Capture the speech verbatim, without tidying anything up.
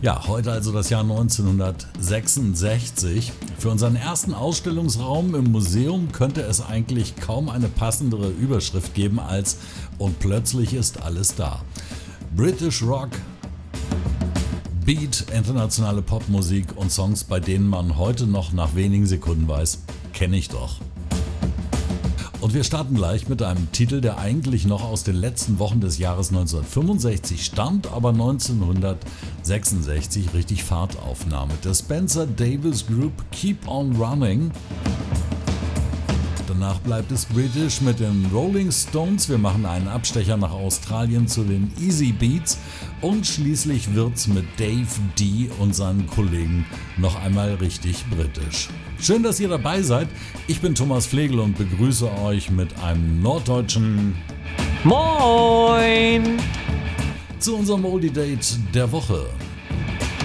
Ja, heute also das Jahr neunzehnhundertsechsundsechzig. Für unseren ersten Ausstellungsraum im Museum könnte es eigentlich kaum eine passendere Überschrift geben als „Und plötzlich ist alles da". British Rock, Beat, internationale Popmusik und Songs, bei denen man heute noch nach wenigen Sekunden weiß, kenne ich doch. Und wir starten gleich mit einem Titel, der eigentlich noch aus den letzten Wochen des Jahres neunzehnhundertfünfundsechzig stammt, aber neunzehnhundertsechsundsechzig richtig Fahrt aufnahm. Mit der Spencer Davis Group Keep on Running. Danach bleibt es britisch mit den Rolling Stones. Wir machen einen Abstecher nach Australien zu den Easy Beats. Und schließlich wird's mit Dave D und seinen Kollegen noch einmal richtig britisch. Schön, dass ihr dabei seid. Ich bin Thomas Flegel und begrüße euch mit einem norddeutschen Moin! zu unserem Oldie Date der Woche.